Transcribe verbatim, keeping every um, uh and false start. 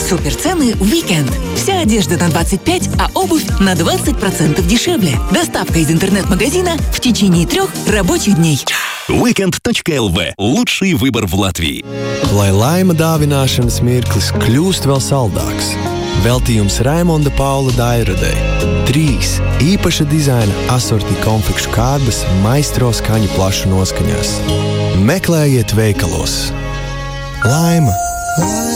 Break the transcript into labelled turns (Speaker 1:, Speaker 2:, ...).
Speaker 1: Суперцены в уикенд. Вся одежда на двадцать пять, а обувь на двадцать процентов дешевле. Доставка из интернет-магазина в течение трех рабочих дней.
Speaker 2: уикенд точка эл ви. Лучший выбор в Латвии.
Speaker 3: Lai laima dāvināšanas mirklis kļūst vēl saldāks. Veltījums Raimonda Paula Dairadei. Trīs īpaša dizaina asorti konfekšu kārdas maistro skaņu plašu noskaņās. Meklējiet veikalos. Laima!